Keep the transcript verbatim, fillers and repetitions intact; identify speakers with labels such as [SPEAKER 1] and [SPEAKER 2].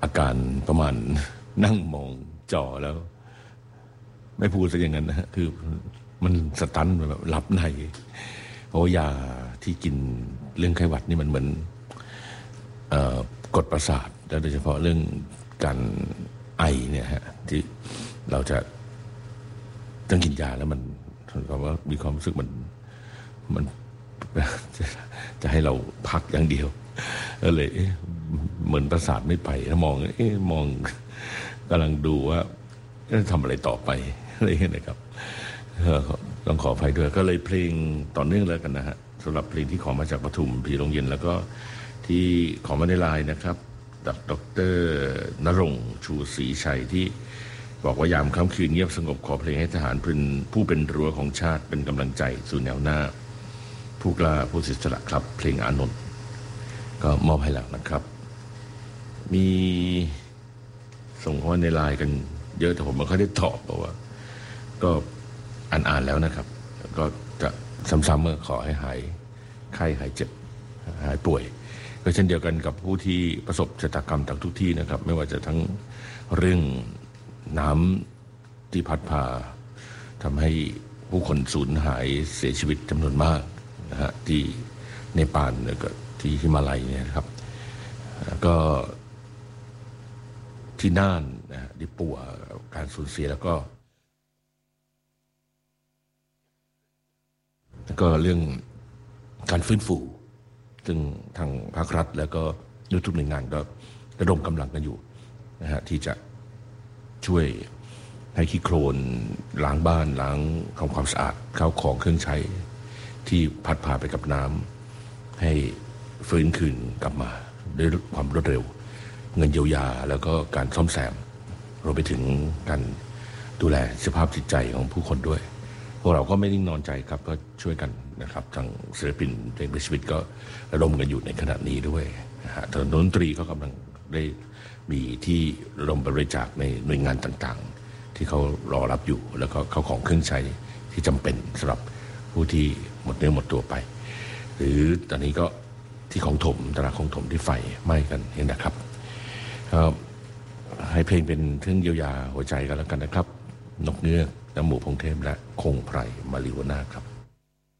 [SPEAKER 1] อาการประมาณนั่งมองจอแล้วไม่พูดซะอย่างนั้นนะคือมันสตันแบบหลับในเพราะยาที่กินเรื่องไข้หวัดนี่มันเหมือนกดประสาทแล้วโดยเฉพาะเรื่องการไอเนี่ยฮะที่เราจะต้องกินยาแล้วมันเพราะว่ามีความรู้สึกมันมันจะจะให้เราพักอย่างเดียวก็เลยเหมือนประสาทไม่ไปถ้ามองเอ๊ะมองกำลังดูว่าจะทำอะไรต่อไปอะไรอย่างเงี้ยนะครับต้องขออภัยด้วยก็เลยเพลงต่อเนื่องแล้วกันนะฮะสำหรับเพลงที่ขอมาจากปทุมพีโรงเย็นแล้วก็ที่ขอมาในไลน์นะครับจากดร.ณรงค์ชูศรีชัยที่บอกว่ายามค่ำคืนเงียบสงบขอเพลงให้ทหารพลผู้เป็นรั้วของชาติเป็นกำลังใจสู่แนวหน้าผู้กล้าผู้เสียสละครับเพลงอานนท์ก็มอบให้แล้วนะครับมีส่งเข้ามาในไลน์กันเยอะแต่ผมไม่ค่อยได้ตอบเพราะว่าก็อ่านๆแล้วนะครับก็จะซ้ำๆเมื่อขอให้หายไข้หายเจ็บหายป่วยก็เช่นเดียวกันกับผู้ที่ประสบชะตากรรมจากทุกที่นะครับไม่ว่าจะทั้งเรื่องน้ำที่พัดพาทำให้ผู้คนสูญหายเสียชีวิตจำนวนมากนะฮะที่เนปาลแล้วก็ที่ฮิมาลัยเนี่ยนะครับก็ที่น่านนะที่ปัวการสูญเสียแล้วก็แล้วก็เรื่องการฟื้นฟูซึ่งทางภาครัฐแล้วก็ทุกหน่วยงานก็ระดมกำลังกันอยู่นะฮะที่จะช่วยให้ขี้โคลนล้างบ้านล้างทำความสะอาดข้าวของเครื่องใช้ที่พัดพาไปกับน้ำให้ฟื้นคืนกลับมาด้วยความรวดเร็วเงินเยียวยาแล้วก็การซ่อมแซมรวมไปถึงการดูแลสภาพจิตใจของผู้คนด้วยพวกเราก็ไม่นิ่งนอนใจครับก็ช่วยกันนะครับทางศิลปินเพลงเพื่อชีวิตก็ระดมกันอยู่ในขณะนี้ด้วยนะฮะทางดนตรีก็กำลังได้มีที่ระดมบริจาคในหน่วยงานต่างๆที่เขารอรับอยู่แล้วก็เข้าของเครื่องใช้ที่จำเป็นสำหรับผู้ที่หมดเนื้อหมดตัวไปหรือตอนนี้ก็ที่ของถมตลาดของถมที่ไฟไหม้กันเห็นนะครับให้เพลงเป็นเครื่องเยียวยาหัวใจกันแล้วกันนะครับนกเงือกน้ำหมูพงเทพและคงไพรมาริวนาครับ